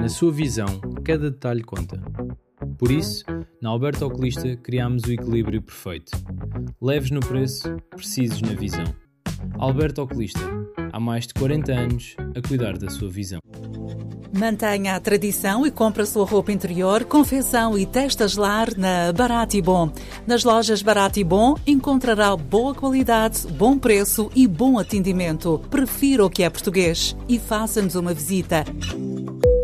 Na sua visão, cada detalhe conta. Por isso, na Alberto Oculista criámos o equilíbrio perfeito. Leves no preço, precisos na visão. Alberto Oculista, há mais de 40 anos a cuidar da sua visão. Mantenha a tradição e compre a sua roupa interior, confecção e testas lar na Barato e Bom. Nas lojas Barato e Bom encontrará boa qualidade, bom preço e bom atendimento. Prefira o que é português e faça-nos uma visita.